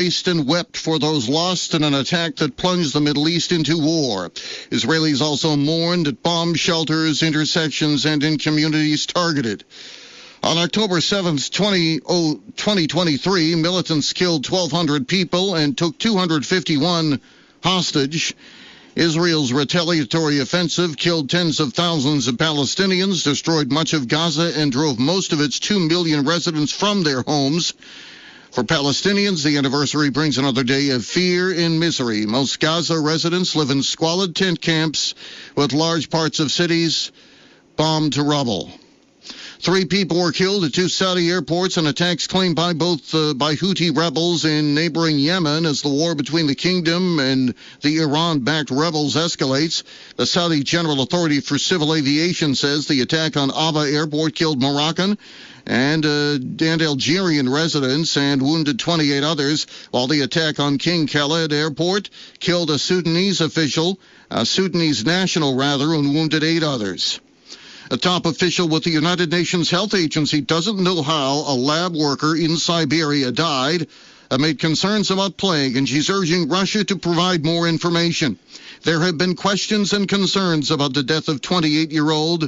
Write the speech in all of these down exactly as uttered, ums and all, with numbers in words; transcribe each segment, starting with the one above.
and wept for those lost in an attack that plunged the Middle East into war. Israelis also mourned at bomb shelters, intersections, and in communities targeted. On October seventh, twenty twenty-three, militants killed twelve hundred people and took two hundred fifty-one hostage. Israel's retaliatory offensive killed tens of thousands of Palestinians, destroyed much of Gaza, and drove most of its two million residents from their homes. For Palestinians, the anniversary brings another day of fear and misery. Most Gaza residents live in squalid tent camps with large parts of cities bombed to rubble. Three people were killed at two Saudi airports in attacks claimed by both uh, by Houthi rebels in neighboring Yemen as the war between the kingdom and the Iran-backed rebels escalates. The Saudi General Authority for Civil Aviation says the attack on Aba Airport killed Moroccan and, uh, and Algerian residents and wounded twenty-eight others, while the attack on King Khaled Airport killed a Sudanese official, a Sudanese national rather, and wounded eight others. A top official with the United Nations Health Agency doesn't know how a lab worker in Siberia died amid concerns about plague, and she's urging Russia to provide more information. There have been questions and concerns about the death of twenty-eight-year-old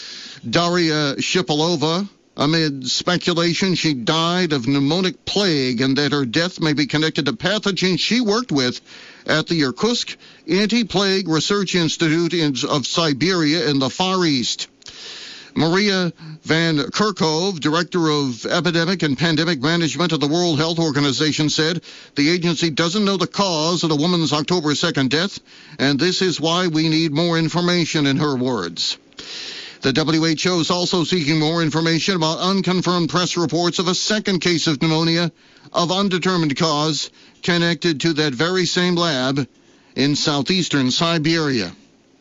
Daria Shipilova. Amid speculation, she died of pneumonic plague and that her death may be connected to pathogens she worked with at the Irkutsk Anti-Plague Research Institute of Siberia in the Far East. Maria Van Kerkhove, Director of Epidemic and Pandemic Management of the World Health Organization, said the agency doesn't know the cause of the woman's October second death, and this is why we need more information, in her words. The W H O is also seeking more information about unconfirmed press reports of a second case of pneumonia of undetermined cause connected to that very same lab in southeastern Siberia.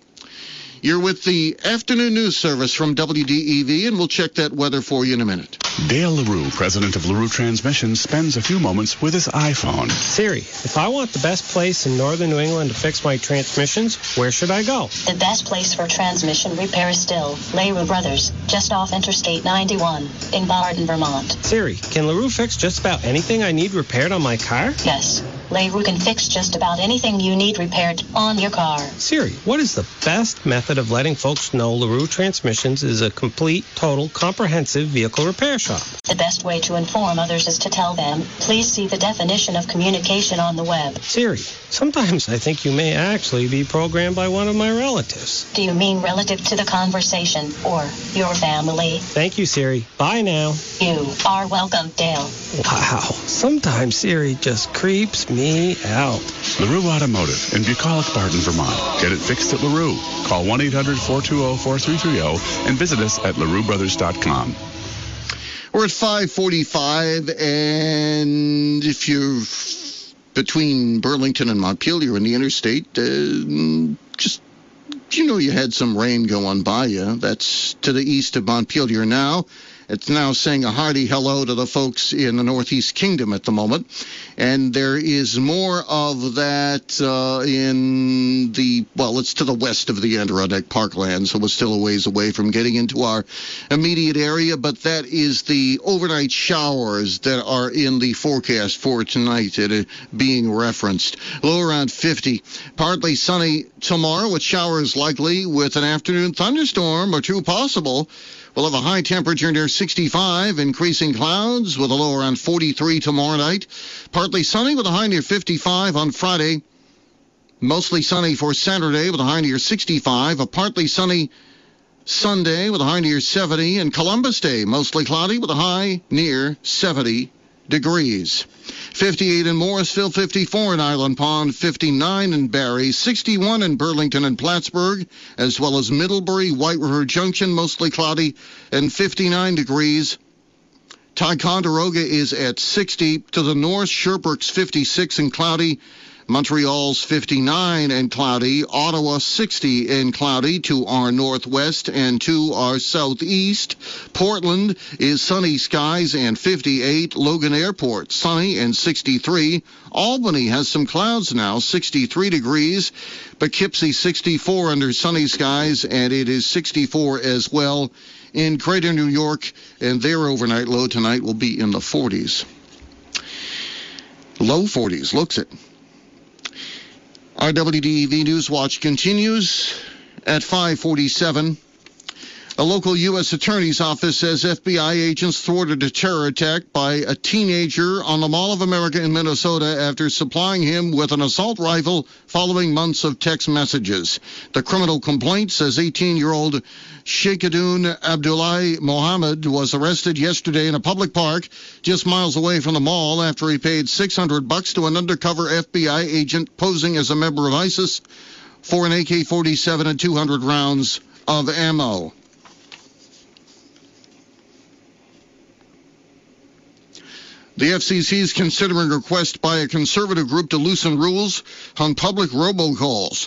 You're with the afternoon news service from W D E V, and we'll check that weather for you in a minute. Dale LaRue, president of LaRue Transmission, spends a few moments with his iPhone. Siri, if I want the best place in northern New England to fix my transmissions, where should I go? The best place for transmission repair is still LaRue Brothers, just off Interstate ninety-one in Barton, Vermont. Siri, can LaRue fix just about anything I need repaired on my car? Yes, LaRue can fix just about anything you need repaired on your car. Siri, what is the best method of letting folks know LaRue Transmissions is a complete, total, comprehensive vehicle repair shop? The best way to inform others is to tell them, please see the definition of communication on the web. Siri, sometimes I think you may actually be programmed by one of my relatives. Do you mean relative to the conversation or your family? Thank you, Siri. Bye now. You are welcome, Dale. Wow. Sometimes Siri just creeps me out. LaRue Automotive in Bucolic, Barton, Vermont. Get it fixed at LaRue. Call one eight hundred four two zero four three three zero and visit us at larue brothers dot com. We're at five forty-five, and if you're between Burlington and Montpelier in the interstate, uh, just, you know, you had some rain go on by you. That's to the east of Montpelier now. It's now saying a hearty hello to the folks in the Northeast Kingdom at the moment. And there is more of that uh, in the, well, it's to the west of the Adirondack Parkland, so we're still a ways away from getting into our immediate area. But that is the overnight showers that are in the forecast for tonight that are being referenced. Low around fifty. Partly sunny tomorrow with showers likely with an afternoon thunderstorm or two possible. We'll have a high temperature near sixty-five, increasing clouds with a low around forty-three tomorrow night. Partly sunny with a high near fifty-five on Friday. Mostly sunny for Saturday with a high near sixty-five. A partly sunny Sunday with a high near seventy. And Columbus Day, mostly cloudy with a high near seventy degrees. fifty-eight in Morrisville, fifty-four in Island Pond, fifty-nine in Barrie, sixty-one in Burlington and Plattsburgh, as well as Middlebury, White River Junction, mostly cloudy, and fifty-nine degrees. Ticonderoga is at sixty. To the north, Sherbrooke's fifty-six and cloudy. Montreal's fifty-nine and cloudy. Ottawa sixty and cloudy to our northwest and to our southeast. Portland is sunny skies and fifty-eight. Logan Airport sunny and sixty-three. Albany has some clouds now, sixty-three degrees. Poughkeepsie sixty-four under sunny skies, and it is sixty-four as well in Greater New York, and their overnight low tonight will be in the forties. Low forties, looks it. Our W D E V News Watch continues at five forty-seven. A local U S attorney's office says F B I agents thwarted a terror attack by a teenager on the Mall of America in Minnesota after supplying him with an assault rifle following months of text messages. The criminal complaint says eighteen-year-old Sheikhadoon Abdullahi Mohammed was arrested yesterday in a public park just miles away from the mall after he paid six hundred bucks to an undercover F B I agent posing as a member of ISIS for an A K forty-seven and two hundred rounds of ammo. The F C C is considering a request by a conservative group to loosen rules on public robocalls.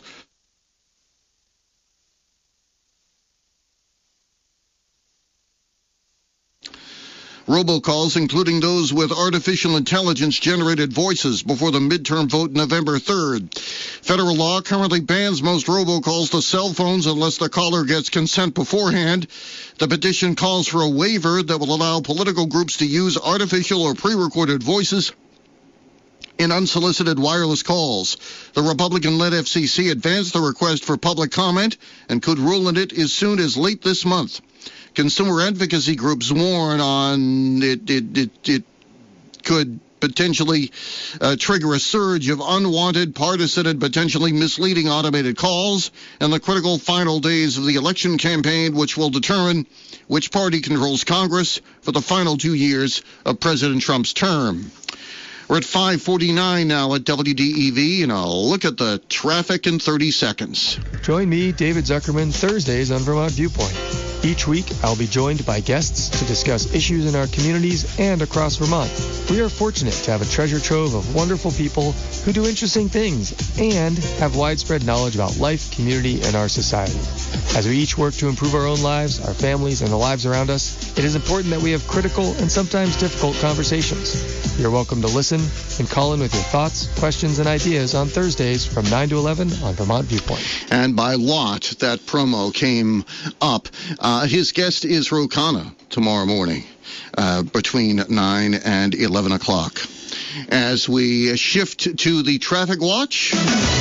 Robocalls, including those with artificial intelligence-generated voices, before the midterm vote November third. Federal law currently bans most robocalls to cell phones unless the caller gets consent beforehand. The petition calls for a waiver that will allow political groups to use artificial or pre-recorded voices in unsolicited wireless calls. The Republican-led F C C advanced the request for public comment and could rule on it as soon as late this month. Consumer advocacy groups warn on it, it, it, it could potentially uh, trigger a surge of unwanted, partisan, and potentially misleading automated calls in the critical final days of the election campaign, which will determine which party controls Congress for the final two years of President Trump's term. We're at five forty-nine now at W D E V, and I'll look at the traffic in thirty seconds. Join me, David Zuckerman, Thursdays on Vermont Viewpoint. Each week, I'll be joined by guests to discuss issues in our communities and across Vermont. We are fortunate to have a treasure trove of wonderful people who do interesting things and have widespread knowledge about life, community, and our society. As we each work to improve our own lives, our families, and the lives around us, it is important that we have critical and sometimes difficult conversations. You're welcome to listen and call in with your thoughts, questions, and ideas on Thursdays from nine to eleven on Vermont Viewpoint. And by lot, that promo came up. Uh, his guest is Ro Khanna tomorrow morning uh, between nine and eleven o'clock. As we shift to the traffic watch,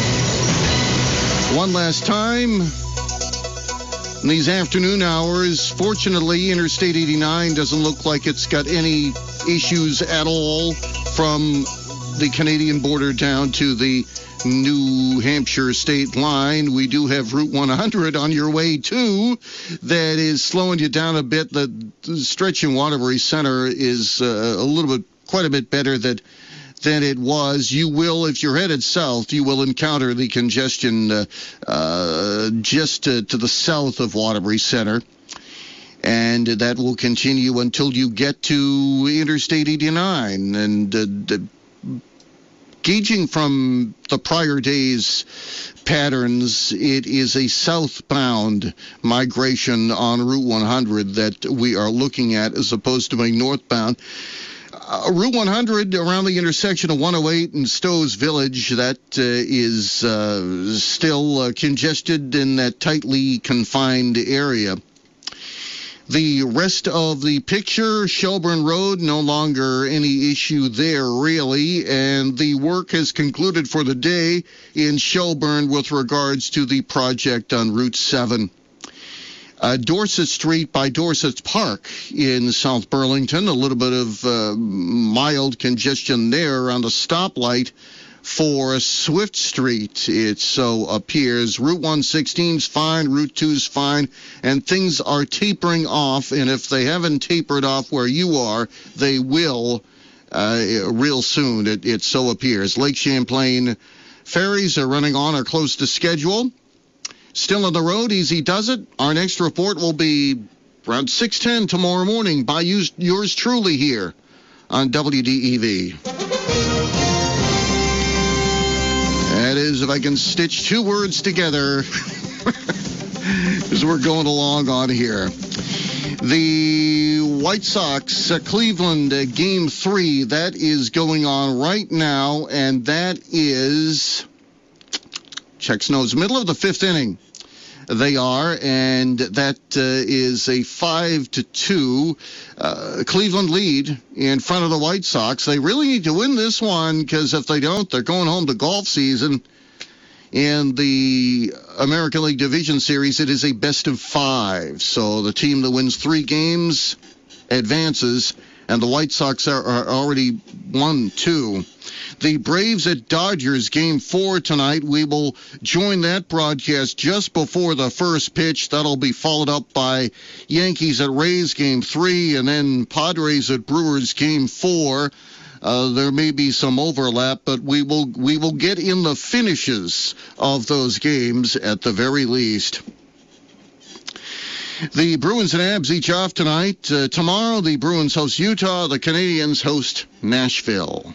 one last time, in these afternoon hours, fortunately, Interstate eighty-nine doesn't look like it's got any issues at all from the Canadian border down to the New Hampshire state line. We do have Route one hundred on your way too that is slowing you down a bit. The, the stretch in Waterbury Center is uh, a little bit, quite a bit better than than it was. You will, if you're headed south, you will encounter the congestion uh, uh, just to, to the south of Waterbury Center. And that will continue until you get to Interstate eighty-nine. And uh, the, gauging from the prior day's patterns, it is a southbound migration on Route one hundred that we are looking at as opposed to a northbound. Uh, Route one hundred around the intersection of one oh eight and Stowe's Village, that uh, is uh, still uh, congested in that tightly confined area. The rest of the picture, Shelburne Road, no longer any issue there, really, and the work has concluded for the day in Shelburne with regards to the project on Route seven. Uh, Dorset Street by Dorset Park in South Burlington, a little bit of uh, mild congestion there around the stoplight for Swift Street, it so appears. Route one sixteen is fine, Route two is fine, and things are tapering off, and if they haven't tapered off where you are, they will uh, real soon, it, it so appears. Lake Champlain ferries are running on or close to schedule. Still on the road, easy does it. Our next report will be around six ten tomorrow morning by yours truly here on W D E V. That is, if I can stitch two words together as we're going along on here. The White Sox, uh, Cleveland, uh, Game three, that is going on right now, and that is, check snows, middle of the fifth inning. They are, and that uh, is a five to two uh, Cleveland lead in front of the White Sox. They really need to win this one, because if they don't, they're going home to golf season. In the American League Division Series, it is a best of five. So the team that wins three games advances, and the White Sox are, are already won two. The Braves at Dodgers, game four tonight. We will join that broadcast just before the first pitch. That'll be followed up by Yankees at Rays, game three, and then Padres at Brewers, game four. Uh, there may be some overlap, but we will we will get in the finishes of those games at the very least. The Bruins and Abs each off tonight. Uh, tomorrow, the Bruins host Utah. The Canadiens host Nashville.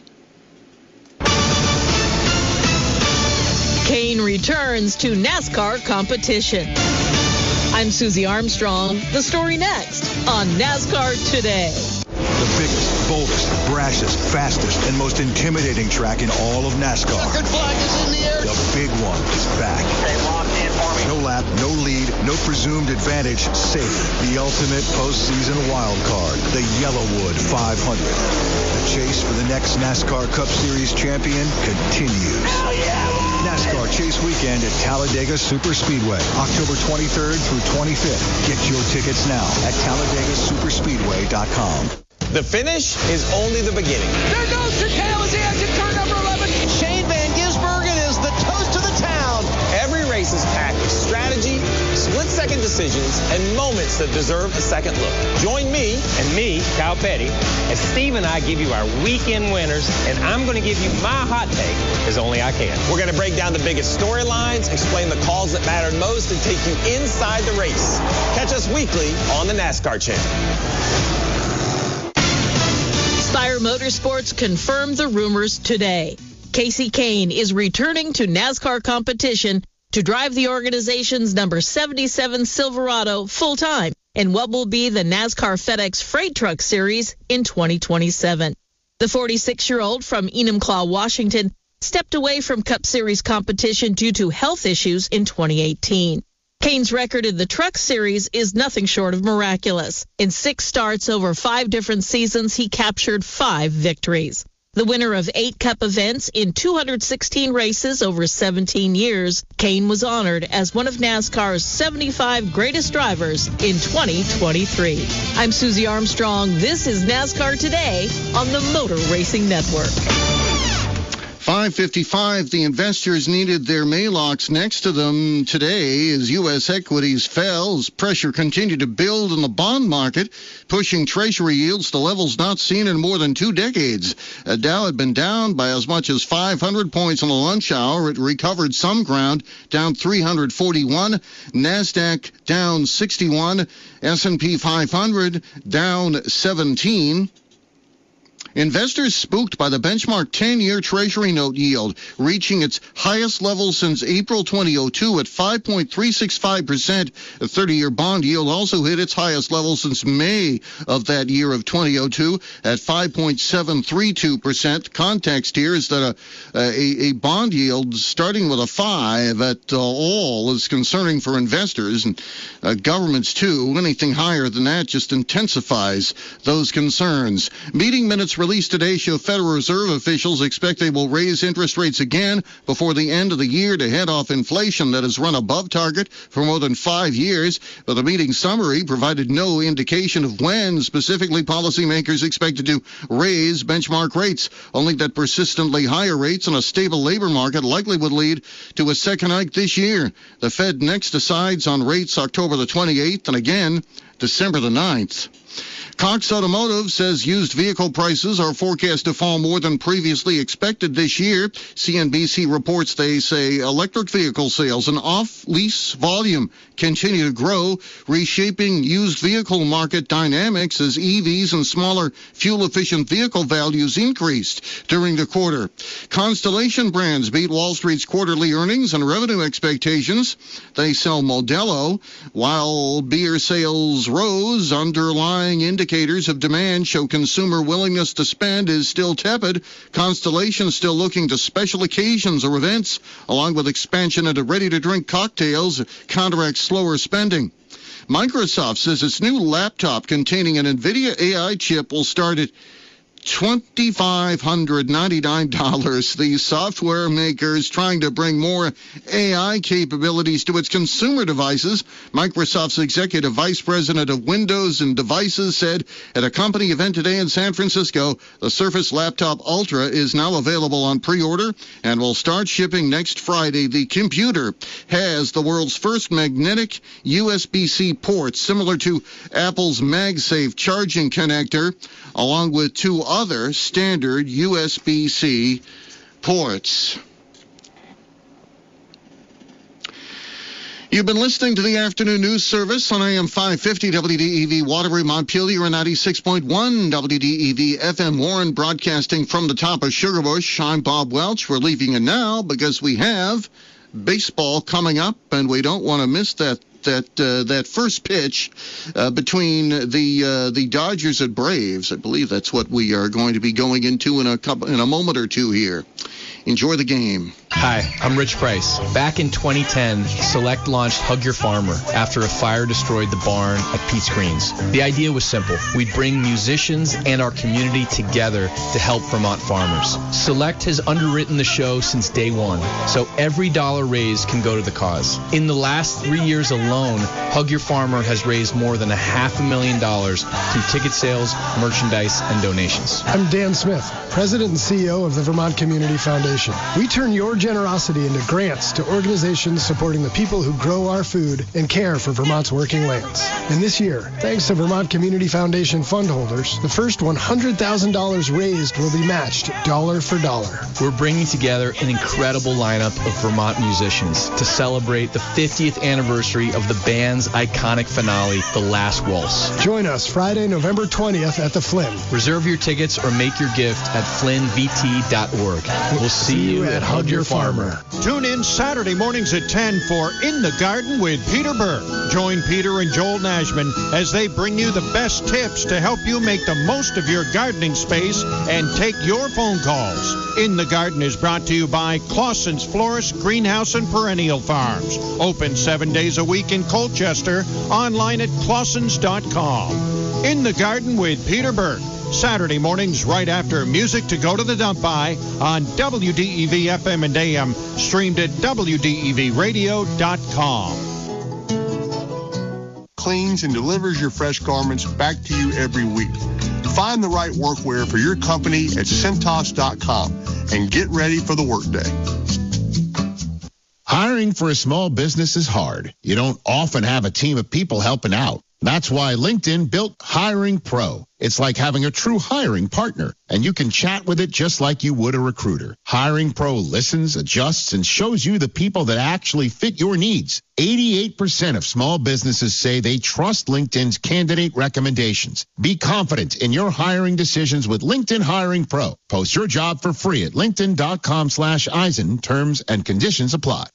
Kane returns to NASCAR competition. I'm Susie Armstrong. The story next on NASCAR Today. The biggest, boldest, brashest, fastest, and most intimidating track in all of NASCAR. Checkered flag is in the air. The big one is back. They locked in for me. No lap, no lead, no presumed advantage, safe. The ultimate postseason wild card, the Yellowwood five hundred. The chase for the next NASCAR Cup Series champion continues. Hell yeah! NASCAR Chase Weekend at Talladega Superspeedway, October twenty-third through twenty-fifth. Get your tickets now at Talladega Superspeedway dot com. The finish is only the beginning. There goes Chicale as he exits turn number eleven. Shane Van Gisbergen is the toast of the town. Every race is packed with strategy, split-second decisions, and moments that deserve a second look. Join me And me, Kyle Petty, as Steve and I give you our weekend winners, and I'm going to give you my hot take as only I can. We're going to break down the biggest storylines, explain the calls that mattered most, and take you inside the race. Catch us weekly on the NASCAR Channel. Spire Motorsports confirmed the rumors today. Kasey Kahne is returning to NASCAR competition to drive the organization's number seventy-seven Silverado full-time in what will be the NASCAR FedEx Freight Truck Series in twenty twenty-seven. The forty-six-year-old from Enumclaw, Washington, stepped away from Cup Series competition due to health issues in twenty eighteen. Kahne's record in the Truck Series is nothing short of miraculous. In six starts over five different seasons, he captured five victories. The winner of eight Cup events in two hundred sixteen races over seventeen years, Kahne was honored as one of NASCAR's seventy-five greatest drivers in twenty twenty-three. I'm Susie Armstrong. This is NASCAR Today on the Motor Racing Network. five fifty-five, the investors needed their Maylocks next to them today as U S equities fell as pressure continued to build in the bond market, pushing Treasury yields to levels not seen in more than two decades. Uh, Dow had been down by as much as five hundred points in the lunch hour. It recovered some ground, down three hundred forty-one. NASDAQ down sixty-one. S and P five hundred down seventeen. Investors spooked by the benchmark ten-year Treasury note yield, reaching its highest level since April twenty oh two at five point three six five percent. The thirty-year bond yield also hit its highest level since May of that year of twenty oh two at five point seven three two percent. Context here is that a, a, a bond yield starting with a five at uh, all is concerning for investors and uh, governments too. Anything higher than that just intensifies those concerns. Meeting minutes released today show Federal Reserve officials expect they will raise interest rates again before the end of the year to head off inflation that has run above target for more than five years. But the meeting summary provided no indication of when specifically policymakers expected to raise benchmark rates, only that persistently higher rates and a stable labor market likely would lead to a second hike this year. The Fed next decides on rates October the twenty-eighth and again December the ninth. Cox Automotive says used vehicle prices are forecast to fall more than previously expected this year. C N B C reports they say electric vehicle sales and off-lease volume continue to grow, reshaping used vehicle market dynamics as E Vs and smaller fuel-efficient vehicle values increased during the quarter. Constellation Brands beat Wall Street's quarterly earnings and revenue expectations. They sell Modelo, while beer sales rose. Underlying indicators indicators of demand show consumer willingness to spend is still tepid. Constellation still looking to special occasions or events, along with expansion into ready-to-drink cocktails, counteract slower spending. Microsoft says its new laptop containing an NVIDIA A I chip will start at two thousand five hundred ninety-nine dollars. The software maker is trying to bring more A I capabilities to its consumer devices. Microsoft's executive vice president of Windows and Devices said at a company event today in San Francisco, the Surface Laptop Ultra is now available on pre-order and will start shipping next Friday. The computer has the world's first magnetic U S B C port, similar to Apple's MagSafe charging connector, along with two other standard U S B C ports. You've been listening to the afternoon news service on A M five fifty W D E V Waterbury, Montpelier, and ninety-six point one W D E V F M Warren, broadcasting from the top of Sugarbush. I'm Bob Welch. We're leaving it now because we have baseball coming up, and we don't want to miss that that uh, that first pitch uh, between the uh, the Dodgers and Braves. I believe that's what we are going to be going into in a couple in a moment or two here. Enjoy the game. Hi, I'm Rich Price. Back in twenty ten, Select launched Hug Your Farmer after a fire destroyed the barn at Pete's Greens. The idea was simple. We'd bring musicians and our community together to help Vermont farmers. Select has underwritten the show since day one, so every dollar raised can go to the cause. In the last three years alone, Hug Your Farmer has raised more than a half a million dollars through ticket sales, merchandise, and donations. I'm Dan Smith, President and C E O of the Vermont Community Foundation. We turn your generosity into grants to organizations supporting the people who grow our food and care for Vermont's working lands. And this year, thanks to Vermont Community Foundation fund holders, the first one hundred thousand dollars raised will be matched dollar for dollar. We're bringing together an incredible lineup of Vermont musicians to celebrate the fiftieth anniversary of the band's iconic finale, The Last Waltz. Join us Friday, November twentieth at the Flynn. Reserve your tickets or make your gift at flynn v t dot org. We'll see you at Hug Your Farmer. Tune in Saturday mornings at ten for In the Garden with Peter Berg. Join Peter and Joel Nashman as they bring you the best tips to help you make the most of your gardening space and take your phone calls. In the Garden is brought to you by Clausen's Florist, Greenhouse, and Perennial Farms. Open seven days a week in Colchester. Online at clausens dot com. In the Garden with Peter Berg. Saturday mornings right after Music to Go to the Dump By on W D E V F M and A M, streamed at W D E V radio dot com. Cleans and delivers your fresh garments back to you every week. Find the right workwear for your company at Cintas dot com and get ready for the workday. Hiring for a small business is hard. You don't often have a team of people helping out. That's why LinkedIn built Hiring Pro. It's like having a true hiring partner, and you can chat with it just like you would a recruiter. Hiring Pro listens, adjusts, and shows you the people that actually fit your needs. eighty-eight percent of small businesses say they trust LinkedIn's candidate recommendations. Be confident in your hiring decisions with LinkedIn Hiring Pro. Post your job for free at linkedin dot com slash Eisen. Terms and conditions apply.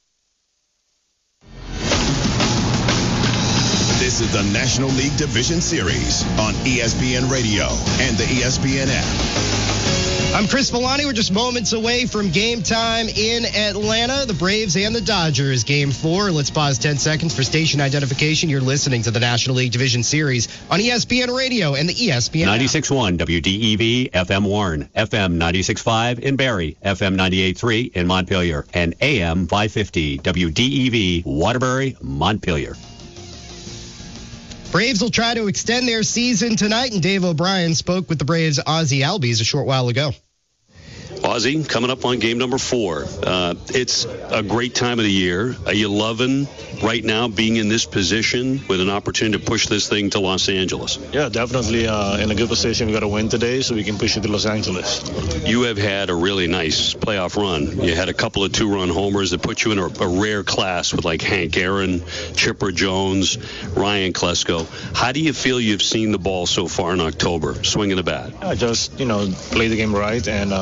This is the National League Division Series on E S P N Radio and the E S P N app. I'm Chris Villani. We're just moments away from game time in Atlanta. The Braves and the Dodgers, game four. Let's pause ten seconds for station identification. You're listening to the National League Division Series on E S P N Radio and the E S P N ninety-six point one W D E V F M Warren, F M ninety-six point five in Barrie, F M ninety-eight point three in Montpelier, and A M five fifty W D E V Waterbury, Montpelier. Braves will try to extend their season tonight, and Dave O'Brien spoke with the Braves' Ozzie Albies a short while ago. Ozzie, coming up on game number four. Uh, it's a great time of the year. Are you loving right now being in this position with an opportunity to push this thing to Los Angeles? Yeah, definitely uh, in a good position. We got to win today so we can push it to Los Angeles. You have had a really nice playoff run. You had a couple of two-run homers that put you in a, a rare class with like Hank Aaron, Chipper Jones, Ryan Klesko. How do you feel you've seen the ball so far in October, swinging the bat? I just, you know, play the game right and uh, try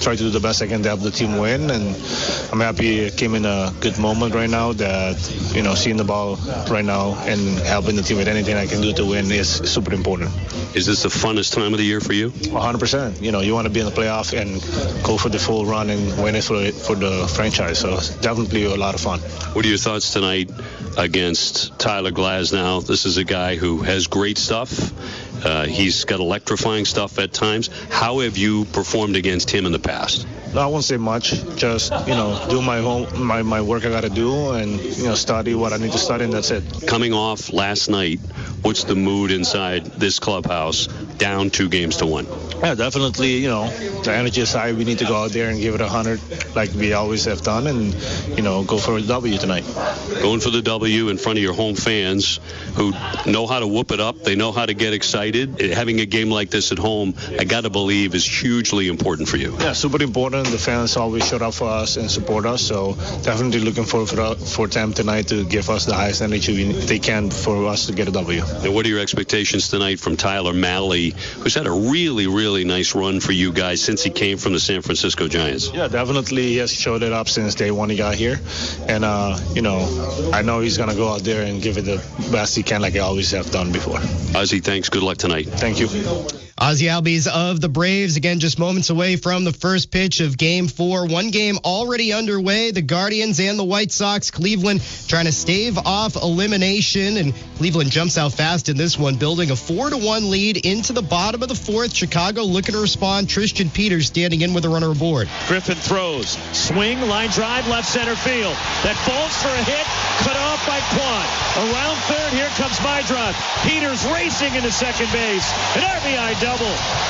try to do the best I can to help the team win. And I'm happy it came in a good moment right now that, you know, seeing the ball right now and helping the team with anything I can do to win is super important. Is this the funnest time of the year for you? one hundred percent. You know, you want to be in the playoff and go for the full run and win it for, for the franchise. So it's definitely a lot of fun. What are your thoughts tonight against Tyler Glasnow? This is a guy who has great stuff. Uh, he's got electrifying stuff at times. How have you performed against him in the past? No, I won't say much. Just, you know, do my home, my, my work I got to do and, you know, study what I need to study, and that's it. Coming off last night, what's the mood inside this clubhouse down two games to one? Yeah, definitely, you know, the energy aside, we need to go out there and give it a hundred like we always have done and, you know, go for a W tonight. Going for the W in front of your home fans who know how to whoop it up. They know how to get excited. Having a game like this at home, I got to believe, is hugely important for you. Yeah, super important. The fans always showed up for us and support us, so definitely looking forward for, for them tonight to give us the highest energy they can for us to get a W. And what are your expectations tonight from Tyler Mahle, who's had a really, really nice run for you guys since he came from the San Francisco Giants? Yeah, definitely. He has showed it up since day one he got here. And, uh, you know, I know he's going to go out there and give it the best he can like I always have done before. Ozzie, thanks. Good luck tonight. Thank you. Ozzie Albies of the Braves, again, just moments away from the first pitch of Game four. One game already underway. The Guardians and the White Sox. Cleveland trying to stave off elimination, and Cleveland jumps out fast in this one, building a four to one lead into the bottom of the fourth. Chicago looking to respond. Tristan Peters standing in with a runner aboard. Griffin throws. Swing, line drive, left center field. That falls for a hit. Cut off by Kwan. Around third, here comes Meidroth. Peters racing into second base. An R B I double.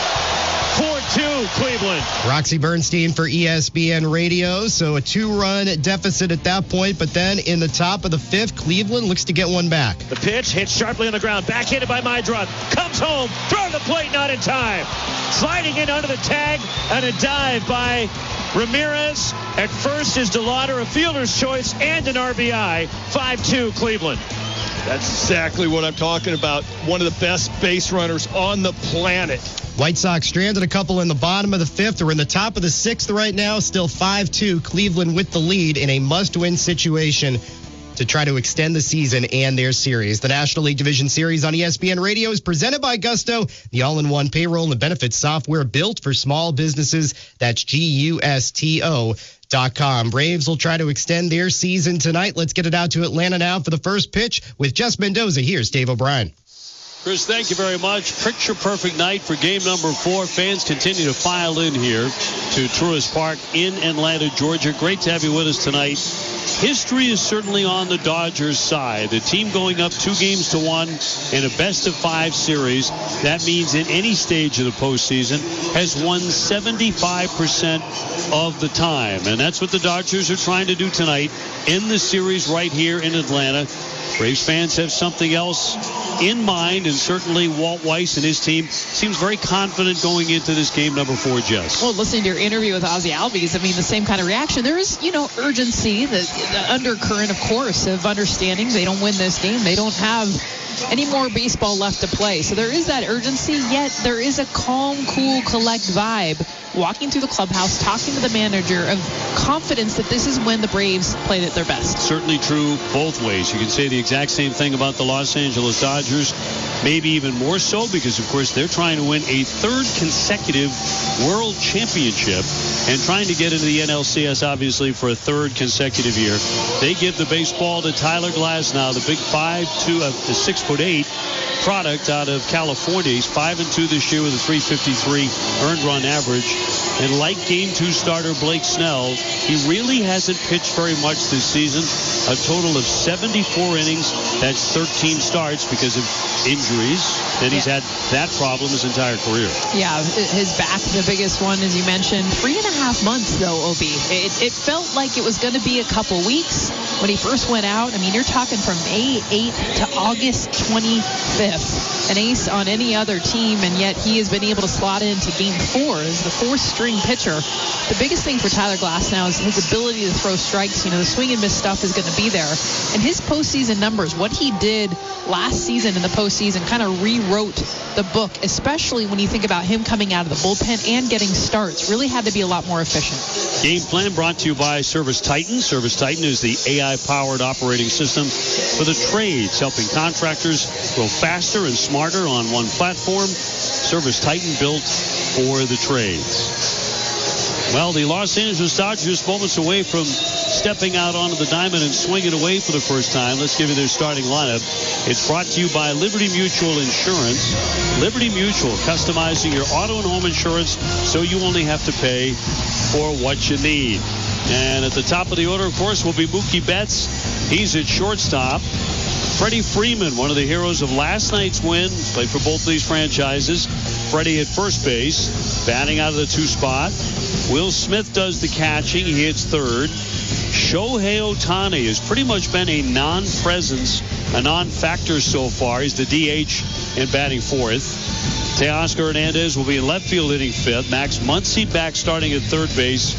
four two Cleveland. Roxy Bernstein for E S P N Radio. So a two-run deficit at that point. But then in the top of the fifth, Cleveland looks to get one back. The pitch hits sharply on the ground. Backhanded by Meidroth. Comes home. Throw to the plate. Not in time. Sliding in under the tag. And a dive by Ramirez. At first is DeLauder, a fielder's choice, and an R B I. five two Cleveland. That's exactly what I'm talking about. One of the best base runners on the planet. White Sox stranded a couple in the bottom of the fifth. They're in the top of the sixth right now. Still five two. Cleveland with the lead in a must-win situation to try to extend the season and their series. The National League Division Series on E S P N Radio is presented by Gusto, the all-in-one payroll and benefits software built for small businesses. That's G U S T O dot com. Braves will try to extend their season tonight. Let's get it out to Atlanta now for the first pitch with Jess Mendoza. Here's Dave O'Brien. Chris, thank you very much. Picture perfect night for game number four. Fans continue to file in here to Truist Park in Atlanta, Georgia. Great to have you with us tonight. History is certainly on the Dodgers' side. The team going up two games to one in a best-of-five series. That means in any stage of the postseason has won seventy-five percent of the time. And that's what the Dodgers are trying to do tonight in the series right here in Atlanta. Braves fans have something else in mind, and certainly Walt Weiss and his team seems very confident going into this game number four, Jess. Well, listening to your interview with Ozzie Albies, I mean, the same kind of reaction. There is, you know, urgency, the, the undercurrent, of course, of understanding they don't win this game. They don't have any more baseball left to play. So there is that urgency, yet there is a calm, cool, collect vibe walking through the clubhouse, talking to the manager of confidence that this is when the Braves played at their best. Certainly true both ways. You can say the exact same thing about the Los Angeles Dodgers, maybe even more so because, of course, they're trying to win a third consecutive World Championship and trying to get into the N L C S, obviously, for a third consecutive year. They give the baseball to Tyler Glasnow, the big five two, uh, the six foot eight product out of California. He's five and two this year with a three fifty-three earned run average. And like game two starter Blake Snell, he really hasn't pitched very much this season. A total of seventy-four innings. That's thirteen starts because of injuries. And he's yeah. had that problem his entire career. Yeah, his back, the biggest one, as you mentioned. Three and a half months, though, O B. It, it felt like it was going to be a couple weeks when he first went out. I mean, you're talking from May eighth to August twenty-fifth. An ace on any other team, and yet he has been able to slot into game four as the fourth string pitcher. The biggest thing for Tyler Glasnow is his ability to throw strikes. You know, the swing and miss stuff is going to be there. And his postseason numbers, what he did last season in the postseason, kind of rewrote the book, especially when you think about him coming out of the bullpen and getting starts. Really had to be a lot more efficient. Game plan brought to you by Service Titan. Service Titan is the A I-powered operating system for the trades, helping contractors grow faster and smarter on one platform. Service Titan, built for the trades. Well, the Los Angeles Dodgers moments away from stepping out onto the diamond and swinging away for the first time. Let's give you their starting lineup. It's brought to you by Liberty Mutual Insurance. Liberty Mutual, customizing your auto and home insurance so you only have to pay for what you need. And at the top of the order, of course, will be Mookie Betts. He's at shortstop. Freddie Freeman, one of the heroes of last night's win, played for both of these franchises. Freddie at first base, batting out of the two spot. Will Smith does the catching. He hits third. Shohei Ohtani has pretty much been a non-presence, a non-factor so far. He's the D H and batting fourth. Teoscar Hernandez will be in left field hitting fifth. Max Muncy back starting at third base.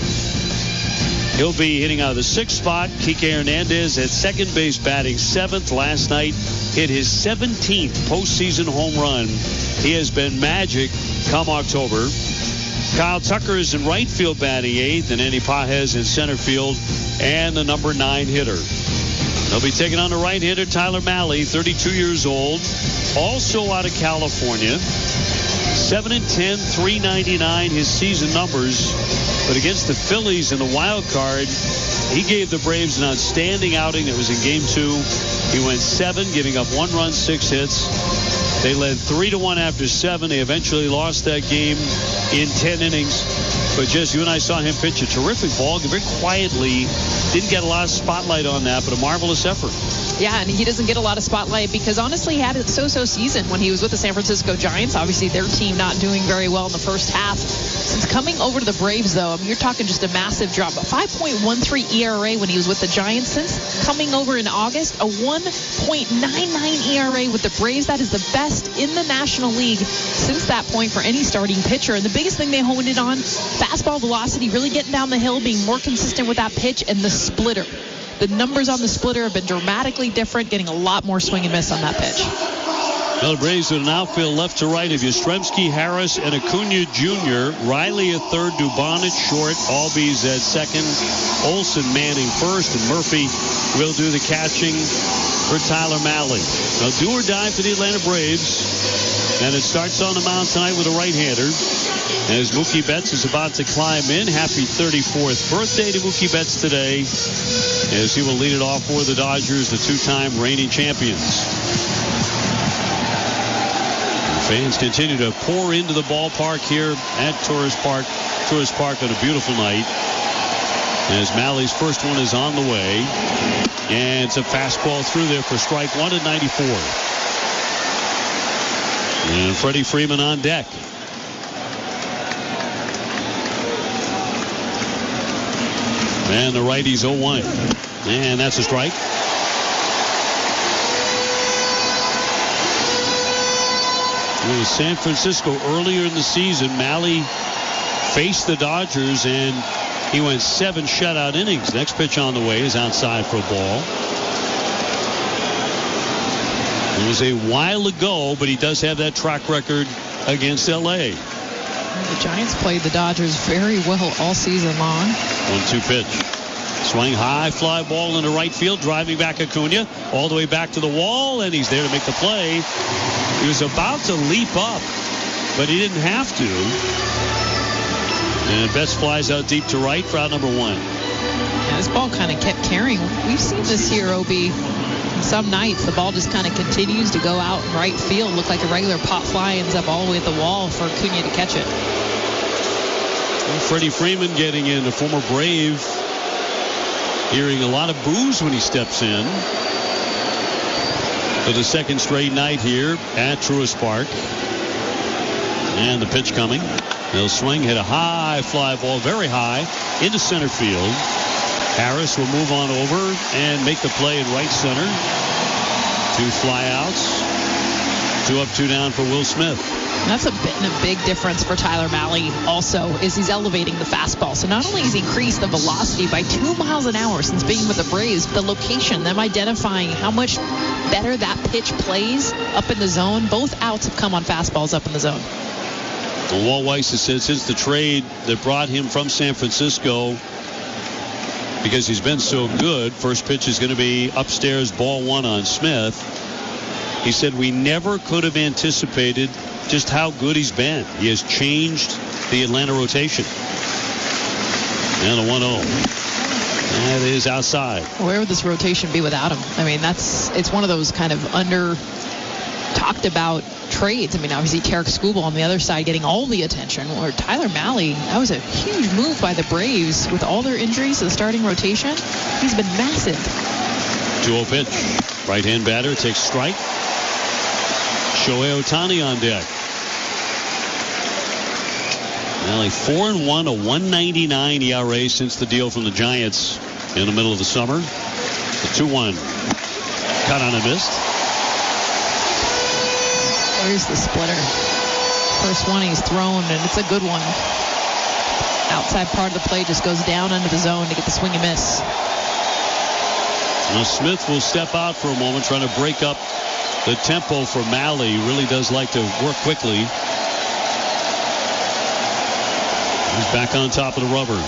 He'll be hitting out of the sixth spot. Kike Hernandez at second base batting seventh. Last night hit his seventeenth postseason home run. He has been magic come October. Kyle Tucker is in right field batting eighth, and Andy Pajes in center field and the number nine hitter. They'll be taking on the right hitter Tyler Mahle, thirty-two years old, also out of California. seven and ten, three ninety-nine his season numbers. But against the Phillies in the wild card, he gave the Braves an outstanding outing. That was in game two. He went seven, giving up one run, six hits. They led three to one after seven. They eventually lost that game in ten innings. But just you and I saw him pitch a terrific ball, very quietly. Didn't get a lot of spotlight on that, but a marvelous effort. Yeah, and he doesn't get a lot of spotlight because honestly he had a so-so season when he was with the San Francisco Giants. Obviously their team not doing very well in the first half. Since coming over to the Braves, though, I mean, you're talking just a massive drop. A five point one three E R A when he was with the Giants. Since coming over in August, a one point nine nine E R A with the Braves. That is the best in the National League since that point for any starting pitcher. And the biggest thing they honed in on, fastball velocity, really getting down the hill, being more consistent with that pitch, and the splitter. The numbers on the splitter have been dramatically different, getting a lot more swing and miss on that pitch. Well, the Braves with an outfield left to right of Yastrzemski, Harris, and Acuna Junior Riley at third, Dubon at short, Albies at second, Olsen manning first, and Murphy will do the catching for Tyler Mahle. Now, do or die for the Atlanta Braves. And it starts on the mound tonight with a right-hander. As Mookie Betts is about to climb in. Happy thirty-fourth birthday to Mookie Betts today, as he will lead it off for the Dodgers, the two-time reigning champions. Fans continue to pour into the ballpark here at Tourist Park, Tourist Park on a beautiful night. As Mahle's first one is on the way. And it's a fastball through there for strike one at ninety-four. And Freddie Freeman on deck. And the righty's oh one. And that's a strike. It was San Francisco earlier in the season. Mahle faced the Dodgers and he went seven shutout innings. Next pitch on the way is outside for a ball. It was a while ago, but he does have that track record against L A. The Giants played the Dodgers very well all season long. one two pitch. Swing high, fly ball into right field, driving back Acuna all the way back to the wall, and he's there to make the play. He was about to leap up, but he didn't have to. And Betts flies out deep to right for out number one. Yeah, this ball kind of kept carrying. We've seen this here, O B. Some nights the ball just kind of continues to go out in right field. Look like a regular pop fly, ends up all the way at the wall for Acuna to catch it. Well, Freddie Freeman getting in, a former Brave, hearing a lot of boos when he steps in for the second straight night here at Truist Park. And the pitch coming. They'll swing, hit a high fly ball, very high, into center field. Harris will move on over and make the play in right center. Two flyouts. Two up, two down for Will Smith. That's a, bit, a big difference for Tyler Mahle also, is he's elevating the fastball. So not only has he increased the velocity by two miles an hour since being with the Braves, the location, them identifying how much better that pitch plays up in the zone. Both outs have come on fastballs up in the zone. Well, Walt Weiss has said since the trade that brought him from San Francisco, because he's been so good, first pitch is going to be upstairs, ball one on Smith. He said we never could have anticipated just how good he's been. He has changed the Atlanta rotation. And a one oh. That is outside. Where would this rotation be without him? I mean, that's it's one of those kind of under talked about trades. I mean, obviously Tarek Skubal on the other side getting all the attention, where Tyler Mahle, that was a huge move by the Braves with all their injuries to the starting rotation. He's been massive. two oh pitch. Right-hand batter takes strike. Shohei Ohtani on deck. Mahle four and one, a one ninety-nine E R A since the deal from the Giants in the middle of the summer. The two one. Cut on and missed. There's the splitter. First one he's thrown, and it's a good one. Outside part of the plate just goes down under the zone to get the swing and miss. Now Smith will step out for a moment, trying to break up the tempo for Mahle. He really does like to work quickly. He's back on top of the rubber.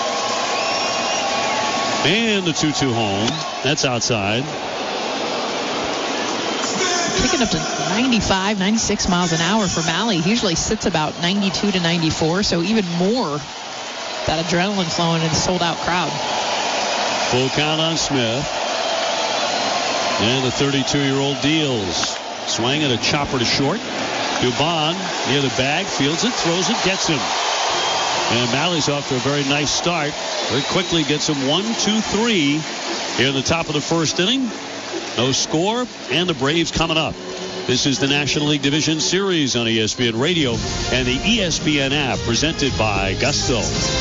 And the two two home. That's outside. Picking up to ninety-five, ninety-six miles an hour for Mahle. He usually sits about ninety-two to ninety-four, so even more that adrenaline flowing in a sold-out crowd. Full count on Smith. And the thirty-two-year-old deals. Swing and a chopper to short. Dubon near the bag, fields it, throws it, gets him. And Mahle's off to a very nice start. Very quickly gets him one, two, three here in the top of the first inning. No score, and the Braves coming up. This is the National League Division Series on E S P N Radio and the E S P N app, presented by Gusto.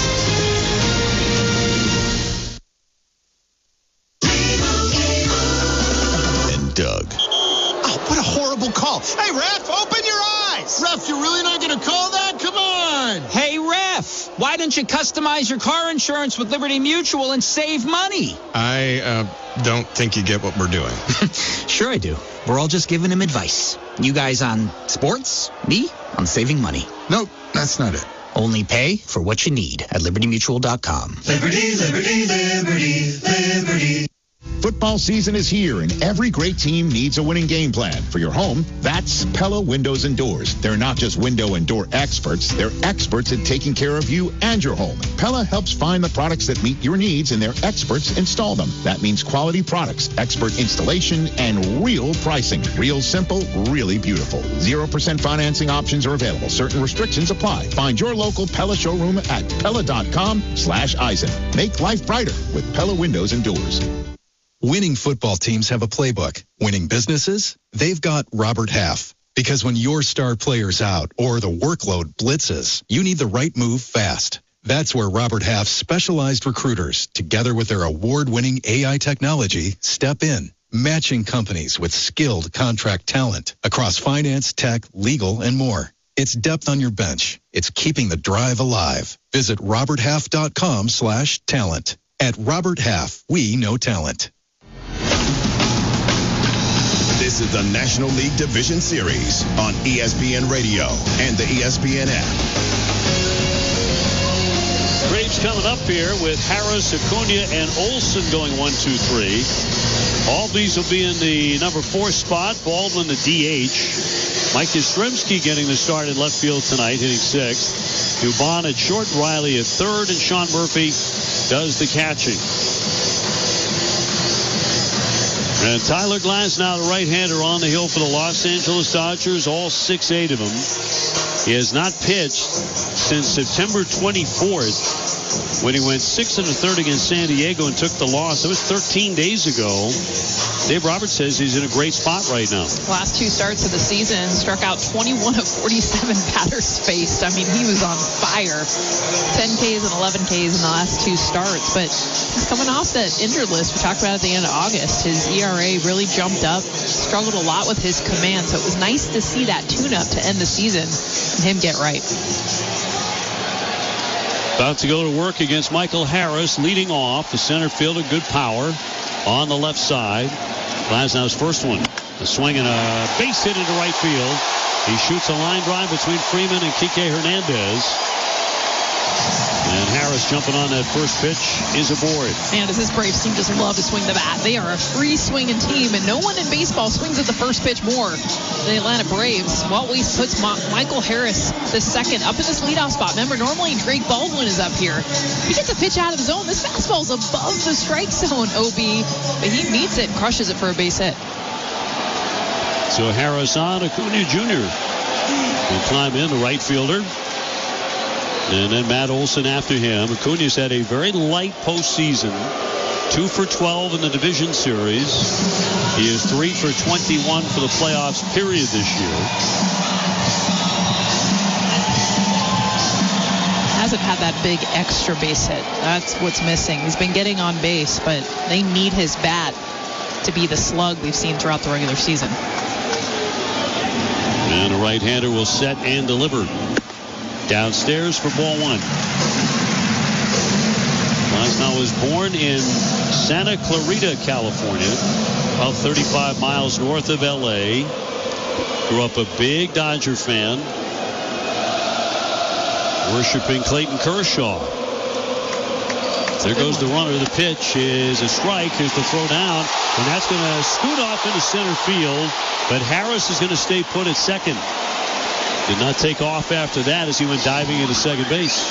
And Doug. Oh, what a horrible call. Hey, ref, open your eyes. Ref, you're really not going to call that? Come on. Hey, ref, why don't you customize your car insurance with Liberty Mutual and save money? I uh, don't think you get what we're doing. Sure I do. We're all just giving him advice. You guys on sports, me on saving money. Nope, that's not it. Only pay for what you need at liberty mutual dot com. Liberty, liberty, liberty, liberty. Football season is here, and every great team needs a winning game plan. For your home, that's Pella Windows and Doors. They're not just window and door experts. They're experts at taking care of you and your home. Pella helps find the products that meet your needs, and their experts install them. That means quality products, expert installation, and real pricing. Real simple, really beautiful. zero percent financing options are available. Certain restrictions apply. Find your local Pella showroom at pella dot com slash Eisen. Make life brighter with Pella Windows and Doors. Winning football teams have a playbook. Winning businesses, they've got Robert Half. Because when your star player's out or the workload blitzes, you need the right move fast. That's where Robert Half's specialized recruiters, together with their award-winning A I technology, step in, matching companies with skilled contract talent across finance, tech, legal, and more. It's depth on your bench. It's keeping the drive alive. Visit robert half dot com slash talent. At Robert Half, we know talent. This is the National League Division Series on E S P N Radio and the E S P N app. Braves coming up here with Harris, Acuna, and Olson going one, two, three. All these will be in the number four spot. Baldwin, the D H. Mike Yastrzemski getting the start in left field tonight, hitting sixth. Dubon at short, Riley at third, and Sean Murphy does the catching. And Tyler Glasnow, the right-hander, on the hill for the Los Angeles Dodgers, all six, eight of them. He has not pitched since September twenty-fourth. when he went six and a third against San Diego and took the loss. It was thirteen days ago. Dave Roberts says he's in a great spot right now. Last two starts of the season, struck out twenty-one of forty-seven batters faced. I mean, he was on fire. ten Ks and eleven Ks in the last two starts. But he's coming off that injured list we talked about at the end of August. His E R A really jumped up, struggled a lot with his command. So it was nice to see that tune-up to end the season and him get right. About to go to work against Michael Harris, leading off. The center fielder, good power on the left side. Glasnow's first one. A swing and a base hit into right field. He shoots a line drive between Freeman and Kike Hernandez. And Harris jumping on that first pitch is aboard. Man, does this Braves team just love to swing the bat. They are a free swinging team, and no one in baseball swings at the first pitch more than the Atlanta Braves. Walt Weiss puts Ma- Michael Harris the second up in this leadoff spot. Remember, normally Drake Baldwin is up here. He gets a pitch out of the zone. This fastball's above the strike zone, O B, but he meets it and crushes it for a base hit. So Harris on, Acuna Junior will climb in, the right fielder. And then Matt Olson after him. Acuna's had a very light postseason. two for twelve in the division series. He is three for twenty-one for the playoffs period this year. Hasn't had that big extra base hit. That's what's missing. He's been getting on base, but they need his bat to be the slug we've seen throughout the regular season. And a right-hander will set and deliver. Downstairs for ball one. Glasnow was born in Santa Clarita, California, about thirty-five miles north of L A. Grew up a big Dodger fan, worshiping Clayton Kershaw. There goes the runner. The pitch is a strike. Here's the throw down, and that's going to scoot off into center field, but Harris is going to stay put at second. Did not take off after that as he went diving into second base.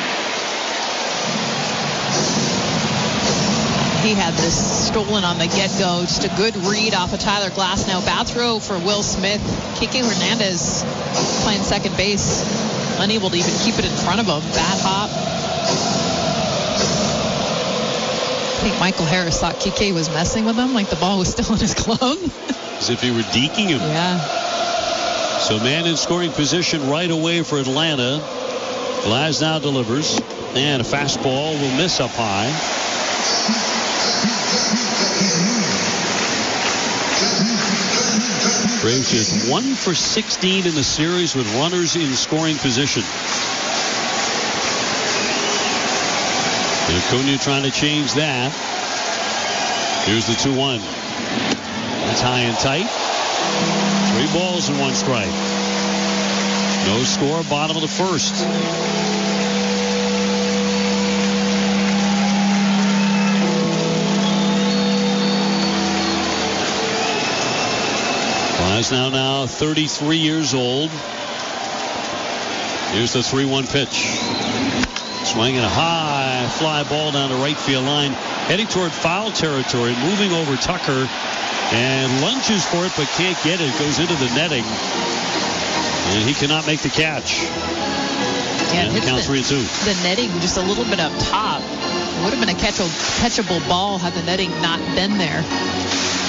He had this stolen on the get-go. Just a good read off of Tyler Glasnow. Bat throw for Will Smith. Kike Hernandez playing second base. Unable to even keep it in front of him. Bat hop. I think Michael Harris thought Kike was messing with him, like the ball was still in his glove. As if he were deking him. Yeah. So man in scoring position right away for Atlanta. Glasnow delivers. And a fastball will miss up high. Braves just one for sixteen in the series with runners in scoring position. And Acuna trying to change that. Here's the two one. That's high and tight. Three balls and one strike. No score, bottom of the first. Glasnow now thirty-three years old. Here's the three one pitch. Swinging a high fly ball down the right field line. Heading toward foul territory. Moving over Tucker. And lunges for it, but can't get it. Goes into the netting. And he cannot make the catch. Yeah, and count the, three and two. The netting just a little bit up top. It would have been a catchable, catchable ball had the netting not been there.